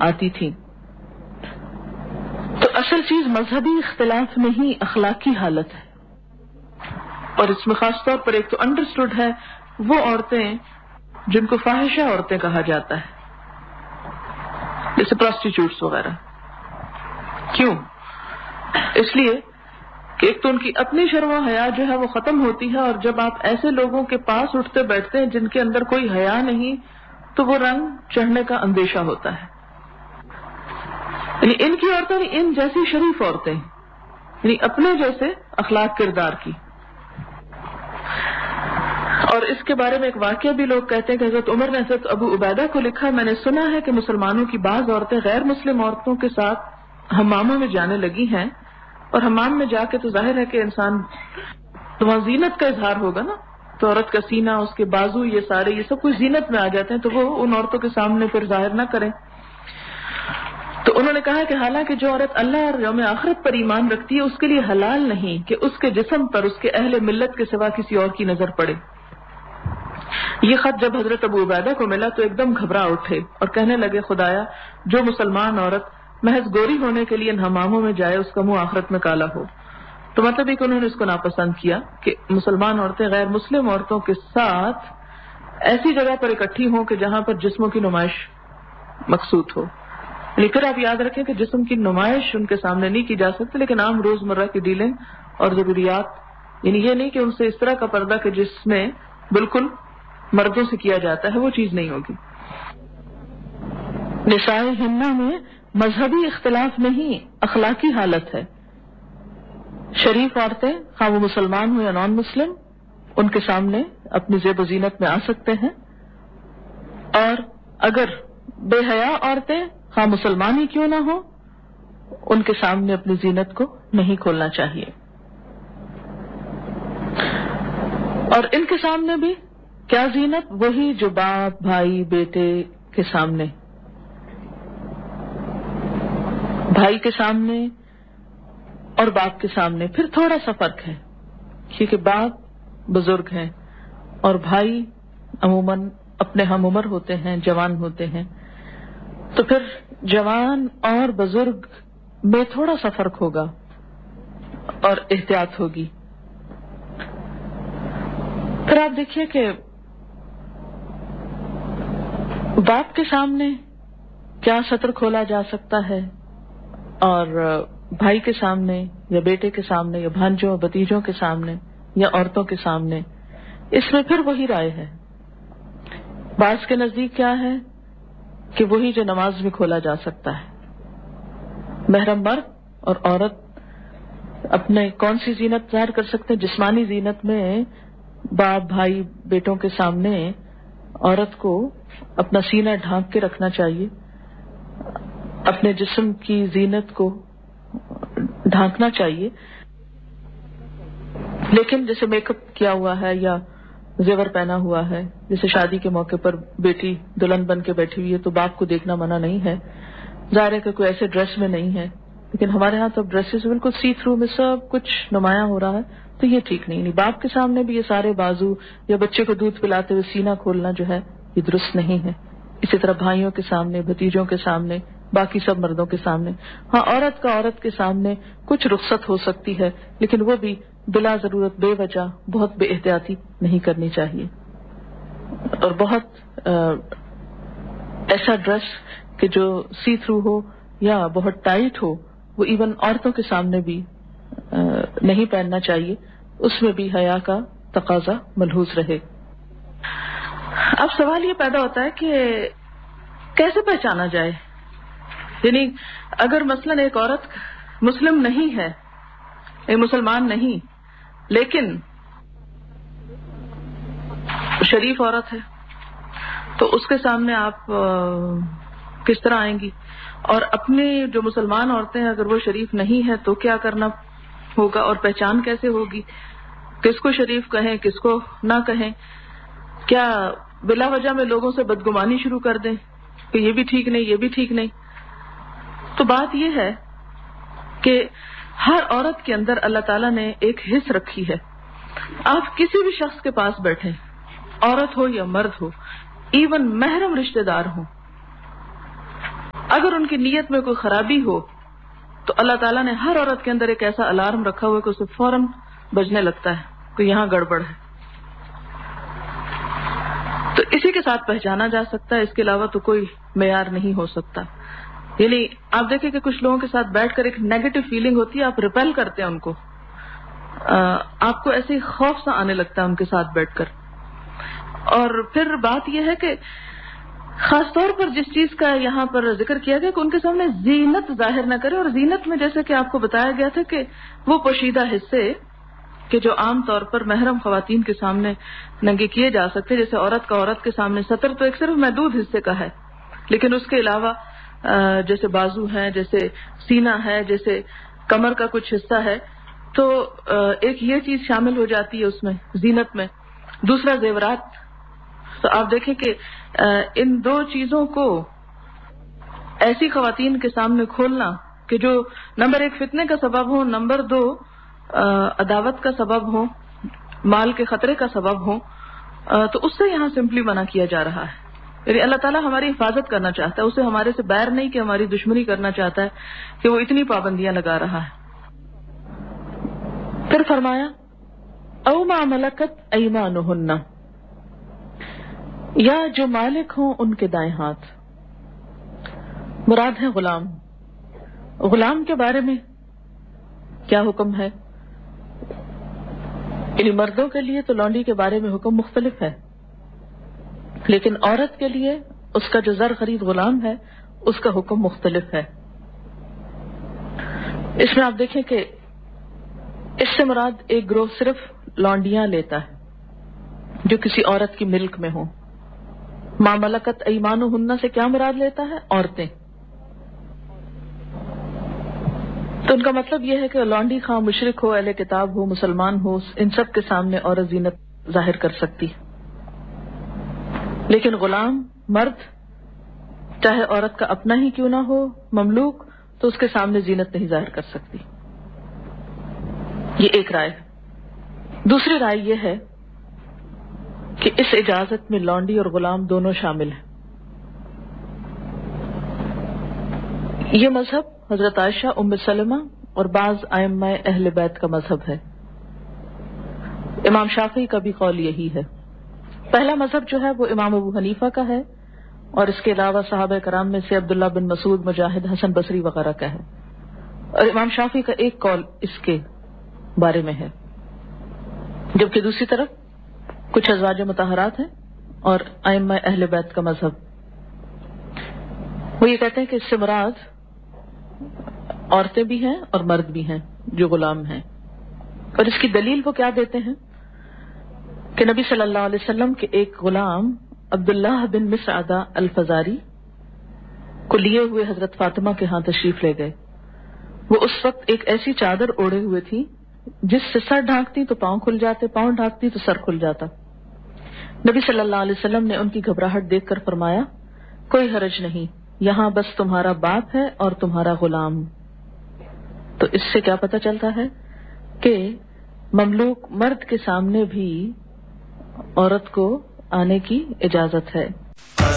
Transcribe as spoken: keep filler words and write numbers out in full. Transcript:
آتی تھیں. تو اصل چیز مذہبی اختلاف نہیں اخلاقی حالت ہے، اور اس میں خاص طور پر ایک تو انڈرسٹوڈ ہے وہ عورتیں جن کو فاحشہ عورتیں کہا جاتا ہے، جیسے پروسٹیچیوٹس وغیرہ. کیوں؟ اس لیے کہ ایک تو ان کی اپنی شرم و حیا جو ہے وہ ختم ہوتی ہے، اور جب آپ ایسے لوگوں کے پاس اٹھتے بیٹھتے ہیں جن کے اندر کوئی حیا نہیں تو وہ رنگ چڑھنے کا اندیشہ ہوتا ہے. یعنی ان کی عورتیں ان جیسی شریف عورتیں، یعنی اپنے جیسے اخلاق کردار کی. اور اس کے بارے میں ایک واقعہ بھی لوگ کہتے ہیں کہ حضرت عمر نے حضرت ابو عبیدہ کو لکھا، میں نے سنا ہے کہ مسلمانوں کی بعض عورتیں غیر مسلم عورتوں کے ساتھ حماموں میں جانے لگی ہیں، اور حمام میں جا کے تو ظاہر ہے کہ انسان تو وہاں زینت کا اظہار ہوگا نا، تو عورت کا سینہ، اس کے بازو، یہ سارے یہ سب کچھ زینت میں آ جاتے ہیں، تو وہ ان عورتوں کے سامنے پھر ظاہر نہ کریں. تو انہوں نے کہا کہ حالانکہ جو عورت اللہ اور یوم آخرت پر ایمان رکھتی ہے اس کے لیے حلال نہیں کہ اس کے جسم پر اس کے اہل ملت کے سوا کسی اور کی نظر پڑے. یہ خط جب حضرت ابو عبیدہ کو ملا تو ایک دم گھبرا اٹھے اور کہنے لگے، خدایا جو مسلمان عورت محض گوری ہونے کے لیے ان حماموں میں جائے اس کا منہ آخرت میں کالا ہو. تو مطلب یہ کہ انہوں نے اس کو ناپسند کیا کہ مسلمان عورتیں غیر مسلم عورتوں کے ساتھ ایسی جگہ پر اکٹھی ہوں کہ جہاں پر جسموں کی نمائش مقصود ہو. یعنی پھر آپ یاد رکھیں کہ جسم کی نمائش ان کے سامنے نہیں کی جا سکتی، لیکن عام روزمرہ کی ڈیلنگ اور ضروریات، یعنی یہ نہیں کہ ان سے اس طرح کا پردہ کہ جس میں بالکل مردوں سے کیا جاتا ہے، وہ چیز نہیں ہوگی. نساء ہنہ میں مذہبی اختلاف نہیں اخلاقی حالت ہے. شریف عورتیں خواہ وہ مسلمان ہو یا نان مسلم ان کے سامنے اپنی زیب و زینت میں آ سکتے ہیں، اور اگر بے حیا عورتیں خواہ مسلمان ہی کیوں نہ ہو ان کے سامنے اپنی زینت کو نہیں کھولنا چاہیے. اور ان کے سامنے بھی کیا زینت؟ وہی جو باپ، بھائی، بیٹے کے سامنے، بھائی کے سامنے اور باپ کے سامنے پھر تھوڑا سا فرق ہے، کیونکہ باپ بزرگ ہیں اور بھائی عموماً اپنے ہم عمر ہوتے ہیں، جوان ہوتے ہیں، تو پھر جوان اور بزرگ میں تھوڑا سا فرق ہوگا اور احتیاط ہوگی. پھر آپ دیکھیے کہ باپ کے سامنے کیا سطر کھولا جا سکتا ہے اور بھائی کے سامنے یا بیٹے کے سامنے یا بھانجوں بھتیجوں کے سامنے یا عورتوں کے سامنے، اس میں پھر وہی رائے ہے. بعض کے نزدیک کیا ہے کہ وہی جو نماز میں کھولا جا سکتا ہے. محرم مرد اور عورت اپنے کون سی زینت ظاہر کر سکتے ہیں؟ جسمانی زینت میں باپ، بھائی، بیٹوں کے سامنے عورت کو اپنا سینہ ڈھانپ کے رکھنا چاہیے، اپنے جسم کی زینت کو ڈھانکنا چاہیے. لیکن جیسے میک اپ کیا ہوا ہے یا زیور پہنا ہوا ہے، جیسے شادی کے موقع پر بیٹی دلہن بن کے بیٹھی ہوئی ہے تو باپ کو دیکھنا منع نہیں ہے. ظاہر ہے کہ کوئی ایسے ڈریس میں نہیں ہے، لیکن ہمارے ہاں تو ڈریسز بالکل سی تھرو میں سب کچھ نمایاں ہو رہا ہے، تو یہ ٹھیک نہیں. نہیں، باپ کے سامنے بھی یہ سارے بازو یا بچے کو دودھ پلاتے ہوئے سینہ کھولنا جو ہے یہ درست نہیں ہے. اسی طرح بھائیوں کے سامنے، بھتیجوں کے سامنے، باقی سب مردوں کے سامنے. ہاں، عورت کا عورت کے سامنے کچھ رخصت ہو سکتی ہے، لیکن وہ بھی بلا ضرورت بے وجہ بہت بے احتیاطی نہیں کرنی چاہیے. اور بہت ایسا ڈریس کہ جو سی تھرو ہو یا بہت ٹائٹ ہو وہ ایون عورتوں کے سامنے بھی نہیں پہننا چاہیے، اس میں بھی حیا کا تقاضا ملحوظ رہے. اب سوال یہ پیدا ہوتا ہے کہ کیسے پہچانا جائے؟ یعنی اگر مثلاً ایک عورت مسلم نہیں ہے، ایک مسلمان نہیں، لیکن شریف عورت ہے، تو اس کے سامنے آپ کس طرح آئیں گی؟ اور اپنی جو مسلمان عورتیں ہیں اگر وہ شریف نہیں ہے تو کیا کرنا ہوگا، اور پہچان کیسے ہوگی؟ کس کو شریف کہیں، کس کو نہ کہیں؟ کیا بلا وجہ میں لوگوں سے بدگمانی شروع کر دیں کہ یہ بھی ٹھیک نہیں، یہ بھی ٹھیک نہیں؟ تو بات یہ ہے کہ ہر عورت کے اندر اللہ تعالیٰ نے ایک حص رکھی ہے. آپ کسی بھی شخص کے پاس بیٹھیں، عورت ہو یا مرد ہو، ایون محرم رشتہ دار ہوں، اگر ان کی نیت میں کوئی خرابی ہو تو اللہ تعالیٰ نے ہر عورت کے اندر ایک ایسا الارم رکھا ہوا ہے کہ اسے فوراً بجنے لگتا ہے کہ یہاں گڑبڑ ہے. تو اسی کے ساتھ پہچانا جا سکتا ہے، اس کے علاوہ تو کوئی معیار نہیں ہو سکتا. یعنی آپ دیکھیں کہ کچھ لوگوں کے ساتھ بیٹھ کر ایک نیگیٹو فیلنگ ہوتی ہے، آپ ریپیل کرتے ہیں ان کو، آپ کو ایسے خوف سا آنے لگتا ہے ان کے ساتھ بیٹھ کر. اور پھر بات یہ ہے کہ خاص طور پر جس چیز کا یہاں پر ذکر کیا گیا کہ ان کے سامنے زینت ظاہر نہ کرے، اور زینت میں جیسے کہ آپ کو بتایا گیا تھا کہ وہ پوشیدہ حصے کہ جو عام طور پر محرم خواتین کے سامنے ننگے کیے جا سکتے، جیسے عورت کا عورت کے سامنے ستر تو ایک صرف محدود حصے کا ہے، لیکن اس کے علاوہ جیسے بازو ہے، جیسے سینہ ہے، جیسے کمر کا کچھ حصہ ہے، تو ایک یہ چیز شامل ہو جاتی ہے اس میں زینت میں. دوسرا زیورات. تو آپ دیکھیں کہ ان دو چیزوں کو ایسی خواتین کے سامنے کھولنا کہ جو نمبر ایک فتنے کا سبب ہو، نمبر دو عداوت کا سبب ہو، مال کے خطرے کا سبب ہو، تو اس سے یہاں سمپلی منع کیا جا رہا ہے. یعنی اللہ تعالیٰ ہماری حفاظت کرنا چاہتا ہے، اسے ہمارے سے بیر نہیں کہ ہماری دشمنی کرنا چاہتا ہے کہ وہ اتنی پابندیاں لگا رہا ہے. پھر فرمایا او ما ملکت ایمانہن، یا جو مالک ہوں ان کے دائیں ہاتھ. مراد ہے غلام. غلام کے بارے میں کیا حکم ہے؟ یعنی مردوں کے لیے تو لونڈی کے بارے میں حکم مختلف ہے، لیکن عورت کے لیے اس کا جو زر خرید غلام ہے اس کا حکم مختلف ہے. اس میں آپ دیکھیں کہ اس سے مراد ایک گروہ صرف لونڈیاں لیتا ہے جو کسی عورت کی ملک میں ہوں. ما ملکت ایمانہن سے کیا مراد لیتا ہے؟ عورتیں. تو ان کا مطلب یہ ہے کہ لونڈی خواہ مشرک ہو، اہل کتاب ہو، مسلمان ہو، ان سب کے سامنے عورت زینت ظاہر کر سکتی ہے، لیکن غلام مرد چاہے عورت کا اپنا ہی کیوں نہ ہو، مملوک، تو اس کے سامنے زینت نہیں ظاہر کر سکتی. یہ ایک رائے. دوسری رائے یہ ہے کہ اس اجازت میں لونڈی اور غلام دونوں شامل ہیں. یہ مذہب حضرت عائشہ، ام سلمہ اور بعض ائمہ اہل بیت کا مذہب ہے. امام شافعی کا بھی قول یہی ہے. پہلا مذہب جو ہے وہ امام ابو حنیفہ کا ہے، اور اس کے علاوہ صحابہ کرام میں سے عبداللہ بن مسعود، مجاہد، حسن بصری وغیرہ کا ہے. اور امام شافعی کا ایک قول اس کے بارے میں ہے، جبکہ دوسری طرف کچھ ازواج مطہرات ہیں اور ائمہ اہل بیت کا مذہب. وہ یہ کہتے ہیں کہ اس سے مراد عورتیں بھی ہیں اور مرد بھی ہیں جو غلام ہیں. اور اس کی دلیل وہ کیا دیتے ہیں کہ نبی صلی اللہ علیہ وسلم کے ایک غلام عبداللہ بن مسعدہ الفزاری کو لیے ہوئے حضرت فاطمہ کے ہاں تشریف لے گئے. وہ اس وقت ایک ایسی چادر اوڑھے ہوئے تھی جس سے سر ڈھانکتی تو پاؤں کھل جاتے، پاؤں ڈھانکتی تو سر کھل جاتا. نبی صلی اللہ علیہ وسلم نے ان کی گھبراہٹ دیکھ کر فرمایا کوئی حرج نہیں، یہاں بس تمہارا باپ ہے اور تمہارا غلام. تو اس سے کیا پتہ چلتا ہے کہ مملوک مرد کے سامنے بھی عورت کو آنے کی اجازت ہے.